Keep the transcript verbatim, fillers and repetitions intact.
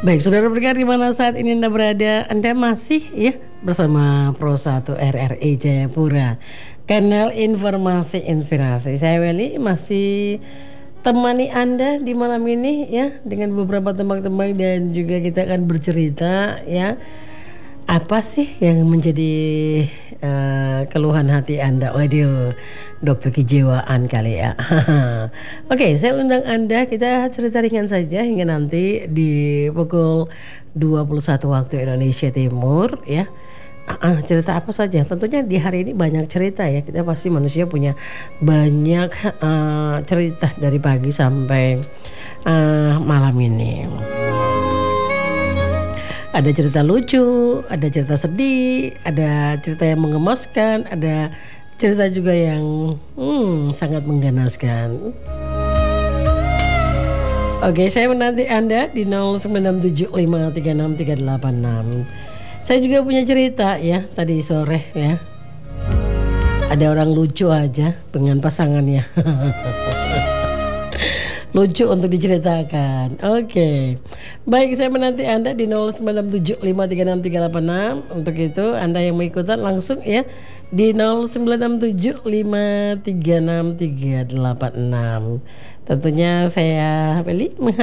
Baik, saudara pendengar di mana saat ini Anda berada, Anda masih ya bersama Pro satu R R I Jayapura, kanal informasi inspirasi. Saya Welly masih temani Anda di malam ini ya dengan beberapa tembang-tembang dan juga kita akan bercerita ya. Apa sih yang menjadi uh, keluhan hati Anda? Waduh, dokter kejiwaan kali ya. Oke, saya undang Anda, kita cerita ringan saja hingga nanti di pukul dua puluh satu waktu Indonesia Timur ya. Uh, uh, cerita apa saja? Tentunya di hari ini banyak cerita ya. Kita pasti manusia punya banyak uh, cerita dari pagi sampai uh, malam ini. Ada cerita lucu, ada cerita sedih, ada cerita yang mengemaskan, ada cerita juga yang hmm, sangat mengganaskan. Oke, saya menanti Anda di nol sembilan tujuh lima tiga enam tiga delapan enam. Saya juga punya cerita ya tadi sore ya. Ada orang lucu aja dengan pasangannya. Lucu untuk diceritakan. Oke, okay. Baik, saya menanti Anda di nol sembilan tujuh lima tiga enam tiga delapan enam. Untuk itu Anda yang mau ikutan langsung ya di nol sembilan tujuh lima tiga enam tiga delapan enam. Tentunya saya Welly